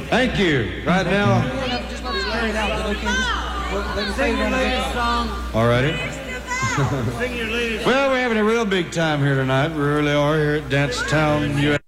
Thank you. Right now. Just let us carry it out. Okay? Sing your latest song. All righty. Sing your latest. Well, we're having a real big time here tonight. We really are here at Dance Town, USA.